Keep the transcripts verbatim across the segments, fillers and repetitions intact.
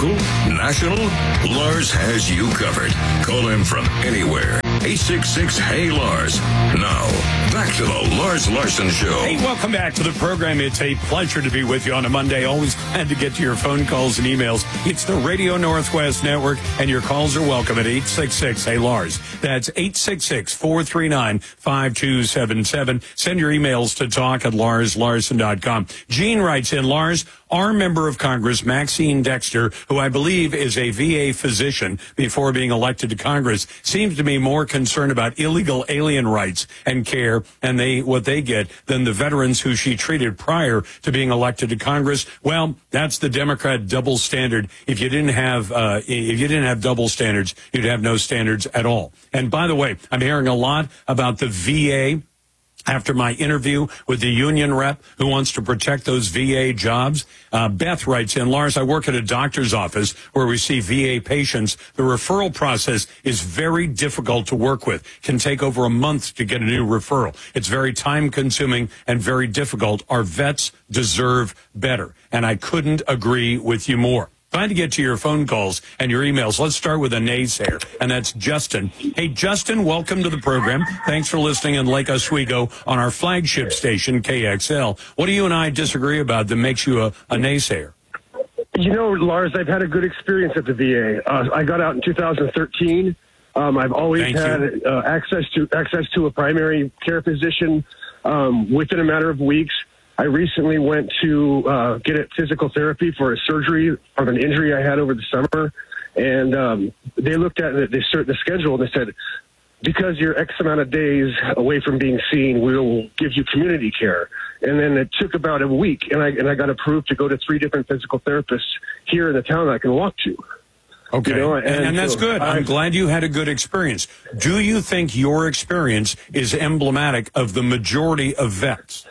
local, national, Lars has you covered. Call him from anywhere. eight six six, hey Lars. Now, back to the Lars Larson Show. Hey, welcome back to the program. It's a pleasure to be with you on a Monday. Always glad to get to your phone calls and emails. It's the Radio Northwest Network, and your calls are welcome at eight six six, hey Lars. That's eight six six, four three nine, five two seven seven. Send your emails to talk at lars larson dot com. Gene writes in, Lars, our member of Congress, Maxine Dexter, who I believe is a V A physician before being elected to Congress, seems to be more concerned about illegal alien rights and care and they what they get than the veterans who she treated prior to being elected to Congress. Well, that's the Democrat double standard. If you didn't have uh, if you didn't have double standards, you'd have no standards at all. And by the way, I'm hearing a lot about the V A. After my interview with the union rep who wants to protect those V A jobs, uh, Beth writes in, Lars, I work at a doctor's office where we see V A patients. The referral process is very difficult to work with. Can take over a month to get a new referral. It's very time consuming and very difficult. Our vets deserve better. And I couldn't agree with you more. Trying to get to your phone calls and your emails. Let's start with a naysayer, and that's Justin. Hey, Justin, welcome to the program. Thanks for listening in Lake Oswego on our flagship station, K X L. What do you and I disagree about that makes you a, a naysayer? You know, Lars, I've had a good experience at the V A. Uh, I got out in two thousand thirteen. Um, I've always Thank had uh, access to access to a primary care physician um, within a matter of weeks. I recently went to uh, get a physical therapy for a surgery of an injury I had over the summer, and um, they looked at the, the schedule and they said, because you're X amount of days away from being seen, we will give you community care. And then it took about a week, and I and I got approved to go to three different physical therapists here in the town that I can walk to. Okay, you know, and, and, and that's so good. I'm I, glad you had a good experience. Do you think your experience is emblematic of the majority of vets?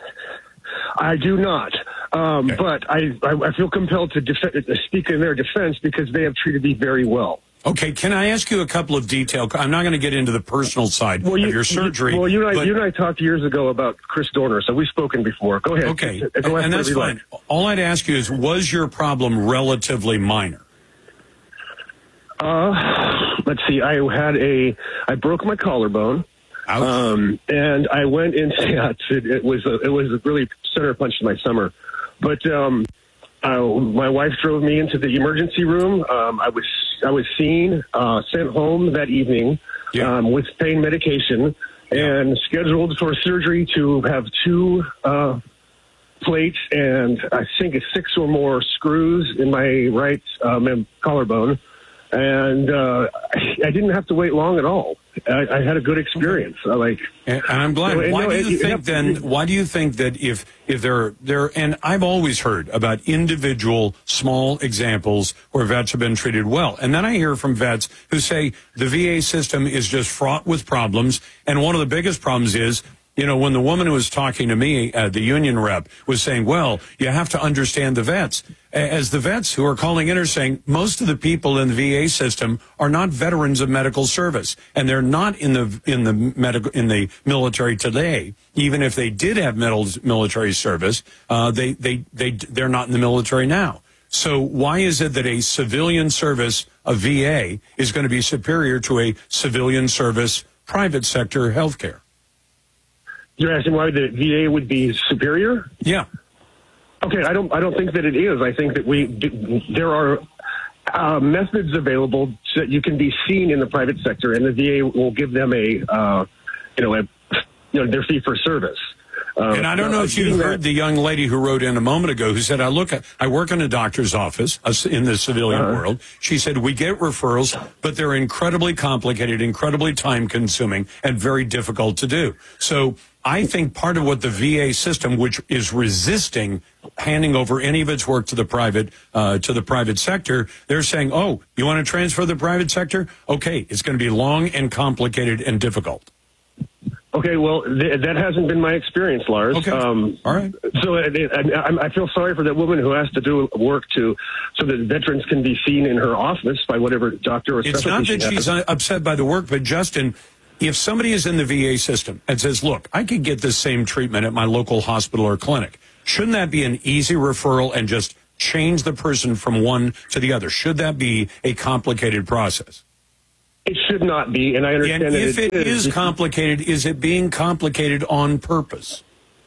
I do not, um, okay. but I, I, I feel compelled to def- speak in their defense because they have treated me very well. Okay, can I ask you a couple of details? I'm not going to get into the personal side well, you, of your surgery. You, well, you and, I, but, you and I talked years ago about Chris Dorner, so we've spoken before. Go ahead. Okay, Go and that's fine. Like. All I'd ask you is, was your problem relatively minor? Uh, let's see. I had a, I broke my collarbone. Um, and I went into yeah, it, it was a, it was a really center punch in my summer, but um, uh, my wife drove me into the emergency room. Um, I was I was seen, uh, sent home that evening yeah. um, with pain medication, yeah. and scheduled for surgery to have two uh, plates and I think it's six or more screws in my right um, collarbone. And uh, I didn't have to wait long at all. I, I had a good experience. I like, and, and I'm glad. So, why no, do you it, think it, then? Why do you think that if if there there and I've always heard about individual small examples where vets have been treated well, and then I hear from vets who say the V A system is just fraught with problems, and one of the biggest problems is. You know, when the woman who was talking to me, uh, the union rep, was saying, well, you have to understand the vets. As the vets who are calling in are saying, most of the people in the V A system are not veterans of medical service, and they're not in the in the medical in the military today. Even if they did have military service, uh, they they they they're not in the military now. So why is it that a civilian service, a V A, is going to be superior to a civilian service, private sector healthcare? You're asking why the V A would be superior? Yeah. Okay, I don't. I don't think that it is. I think that we there are uh, methods available so that you can be seen in the private sector, and the V A will give them a, uh, you know, a, you know, their fee for service. Uh, and I don't know if you heard the young lady who wrote in a moment ago who said, I look at, I work in a doctor's office in the civilian uh-huh. world. She said, we get referrals, but they're incredibly complicated, incredibly time consuming, and very difficult to do. So I think part of what the V A system, which is resisting handing over any of its work to the private, uh, to the private sector, they're saying, oh, you want to transfer the private sector? Okay, it's going to be long and complicated and difficult. Okay, well, th- that hasn't been my experience, Lars. Okay. Um, All right. So it, it, I, I feel sorry for that woman who has to do work to so that veterans can be seen in her office by whatever doctor or It's not that she's has. upset by the work, but Justin, if somebody is in the V A system and says, look, I could get this same treatment at my local hospital or clinic, shouldn't that be an easy referral and just change the person from one to the other? Should that be a complicated process? It should not be, and I understand and that if it, it is, is complicated, is it being complicated on purpose?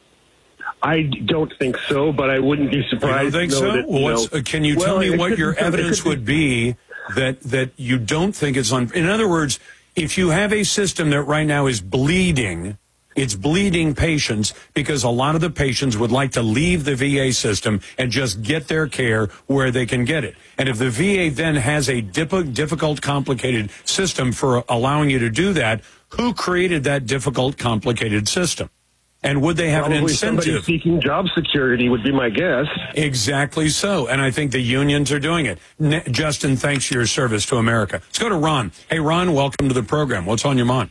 I don't think so, but I wouldn't be surprised. You don't think to know so? that, Well, what's, know, uh, can you well, tell me what could, your it evidence could, would be that that you don't think it's on? In other words, if you have a system that right now is bleeding, it's bleeding patients because a lot of the patients would like to leave the V A system and just get their care where they can get it. And if the V A then has a dip- difficult, complicated system for allowing you to do that, who created that difficult, complicated system? And would they have Probably an incentive? Somebody seeking job security would be my guess. Exactly so. And I think the unions are doing it. Ne- Justin, thanks for your service to America. Let's go to Ron. Hey, Ron, welcome to the program. What's on your mind?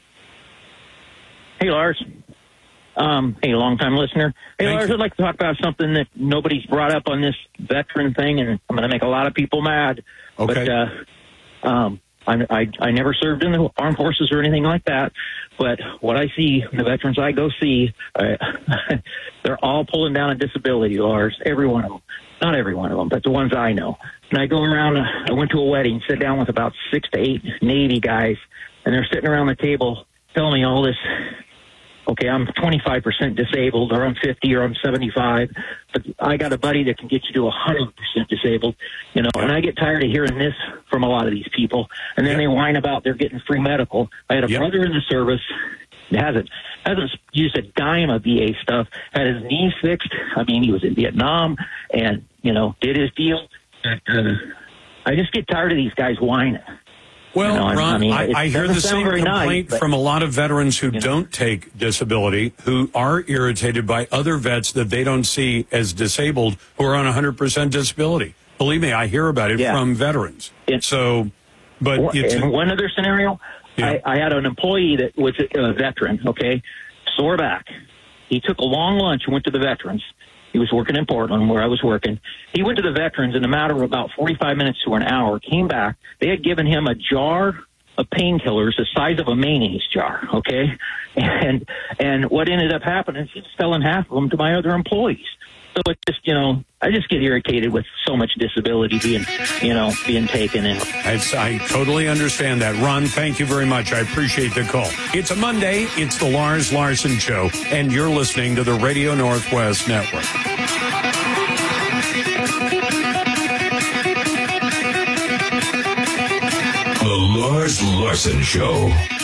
Hey, Lars. Um, hey, long-time listener. Hey, Thank Lars, you. I'd like to talk about something that nobody's brought up on this veteran thing, and I'm going to make a lot of people mad. Okay. But uh, um, I, I, I never served in the armed forces or anything like that. But what I see, the veterans I go see, uh, they're all pulling down a disability, Lars. Every one of them. Not every one of them, but the ones I know. And I go around, uh, I went to a wedding, sit down with about six to eight Navy guys, and they're sitting around the table telling me all this. Okay, I'm twenty-five percent disabled, or I'm fifty, or I'm seventy-five, but I got a buddy that can get you to one hundred percent disabled, you know, and I get tired of hearing this from a lot of these people, and then Yep. they whine about they're getting free medical. I had a Yep. brother in the service that hasn't, hasn't used a dime of V A stuff, had his knees fixed. I mean, he was in Vietnam and, you know, did his deal. Uh, I just get tired of these guys whining. Well, You know, I- Ron, I mean, I, it I hear doesn't the sound same very nice, complaint but- from a lot of veterans who know. don't take disability, who are irritated by other vets that they don't see as disabled who are on one hundred percent disability. Believe me, I hear about it Yeah. from veterans. It- so, but One- it's, in one other scenario, Yeah. I, I had an employee that was a, a veteran, okay, sore back. He took a long lunch and went to the veterans. He was working in Portland where I was working. He went to the veterans in a matter of about forty-five minutes to an hour, came back. They had given him a jar of painkillers the size of a mayonnaise jar, okay? And and what ended up happening is he was selling half of them to my other employees. So it just, you know, I just get irritated with so much disability being, you know, being taken. And It's, I totally understand that. Ron, thank you very much. I appreciate the call. It's a Monday. It's the Lars Larson Show, and you're listening to the Radio Northwest Network. The Lars Larson Show.